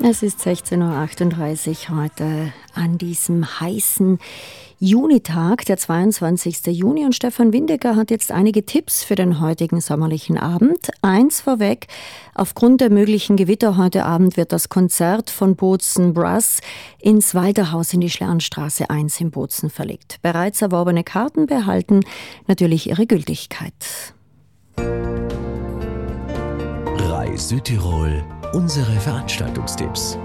Es ist 16.38 Uhr heute an diesem heißen Junitag, der 22. Juni. Und Stefan Windecker hat jetzt einige Tipps für den heutigen sommerlichen Abend. Eins vorweg: Aufgrund der möglichen Gewitter heute Abend wird das Konzert von Bozen Brass ins Walterhaus in die Schlernstraße 1 in Bozen verlegt. Bereits erworbene Karten behalten natürlich ihre Gültigkeit. RAI Südtirol, unsere Veranstaltungstipps.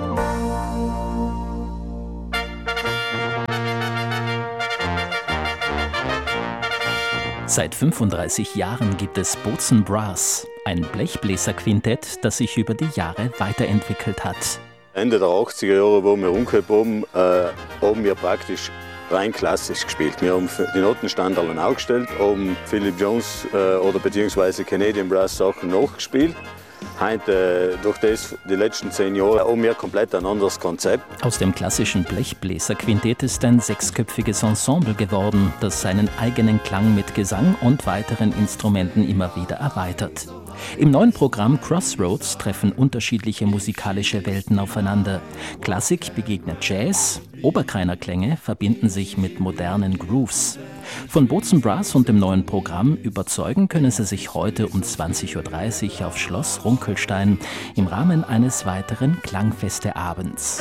Seit 35 Jahren gibt es Bozen Brass, ein Blechbläserquintett, das sich über die Jahre weiterentwickelt hat. Ende der 80er Jahre, wo wir umgekommen haben wir praktisch rein klassisch gespielt. Wir haben die Notenstandards aufgestellt, haben Philip Jones oder beziehungsweise Canadian Brass Sachen nachgespielt. Heute, durch das, die letzten 10 Jahre, haben wir komplett ein anderes Konzept. Aus dem klassischen Blechbläserquintett ist ein 6-köpfiges Ensemble geworden, das seinen eigenen Klang mit Gesang und weiteren Instrumenten immer wieder erweitert. Im neuen Programm Crossroads treffen unterschiedliche musikalische Welten aufeinander. Klassik begegnet Jazz, Oberkreiner Klänge verbinden sich mit modernen Grooves. Von Bozen Brass und dem neuen Programm überzeugen können Sie sich heute um 20.30 Uhr auf Schloss Runkelstein im Rahmen eines weiteren Klangfesteabends.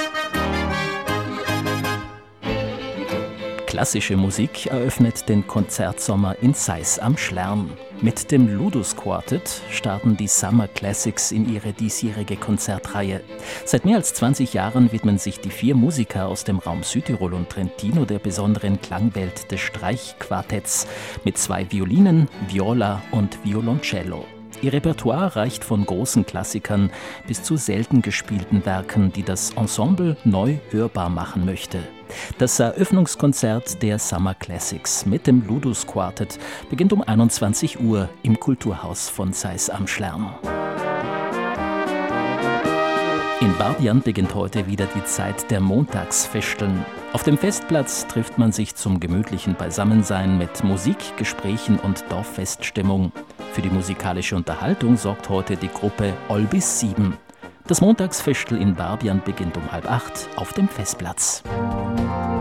Klassische Musik eröffnet den Konzertsommer in Seyß am Schlern. Mit dem Ludus Quartet starten die Summer Classics in ihre diesjährige Konzertreihe. Seit mehr als 20 Jahren widmen sich die 4 Musiker aus dem Raum Südtirol und Trentino der besonderen Klangwelt des Streichquartetts mit 2 Violinen, Viola und Violoncello. Ihr Repertoire reicht von großen Klassikern bis zu selten gespielten Werken, die das Ensemble neu hörbar machen möchte. Das Eröffnungskonzert der Summer Classics mit dem Ludus Quartet beginnt um 21 Uhr im Kulturhaus von Seyß am Schlern. In Barbian beginnt heute wieder die Zeit der Montagsfesteln. Auf dem Festplatz trifft man sich zum gemütlichen Beisammensein mit Musik, Gesprächen und Dorffeststimmung. Für die musikalische Unterhaltung sorgt heute die Gruppe All bis 7. Das Montagsfestel in Barbian beginnt um 7:30 auf dem Festplatz.